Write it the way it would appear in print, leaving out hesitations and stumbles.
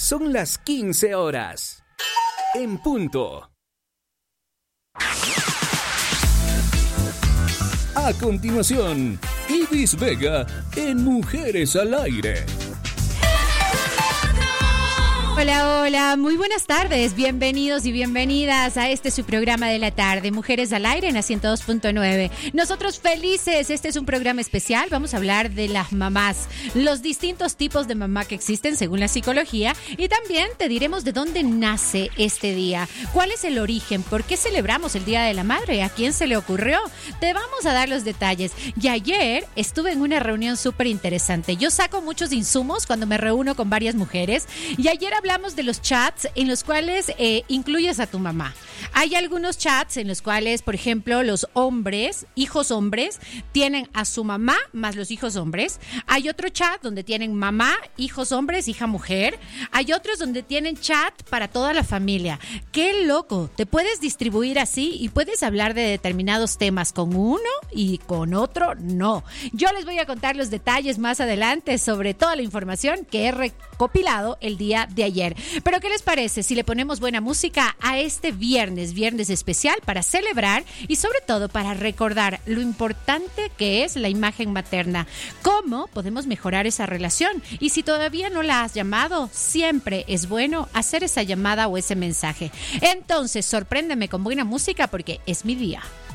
Son las 15 horas. En punto. A continuación, Ibis Vega en Mujeres al Aire. Hola, hola, muy buenas tardes, bienvenidos y bienvenidas a este su programa de la tarde, Mujeres al Aire en la 102.9. Nosotros felices, este es un programa especial, vamos a hablar de las mamás, los distintos tipos de mamá que existen según la psicología y también te diremos de dónde nace este día, cuál es el origen, por qué celebramos el Día de la Madre, a quién se le ocurrió, te vamos a dar los detalles. Y ayer estuve en una reunión súper interesante, yo saco muchos insumos cuando me reúno con varias mujeres y ayer hablamos de los chats en los cuales incluyes a tu mamá. Hay algunos chats en los cuales, por ejemplo, los hombres, hijos hombres, tienen a su mamá más los hijos hombres. Hay otro chat donde tienen mamá, hijos hombres, hija mujer. Hay otros donde tienen chat para toda la familia. ¡Qué loco! Te puedes distribuir así y puedes hablar de determinados temas con uno y con otro no. Yo les voy a contar los detalles más adelante sobre toda la información que he recopilado el día de ayer. Pero ¿qué les parece si le ponemos buena música a este viernes especial para celebrar y sobre todo para recordar lo importante que es la imagen materna? ¿Cómo podemos mejorar esa relación? Y si todavía no la has llamado, siempre es bueno hacer esa llamada o ese mensaje. Entonces, sorpréndeme con buena música porque es mi día.